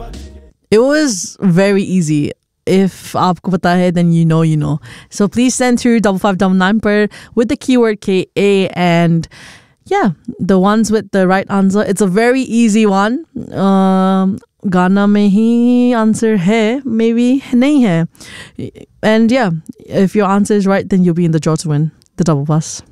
It was very easy. If आपको पता है, then you know. So please send through 5599 per with the keyword KA, and yeah, the ones with the right answer. It's a very easy one. गाना में ही answer है, maybe नहीं है. And yeah, if your answer is right, then you'll be in the draw to win the double pass.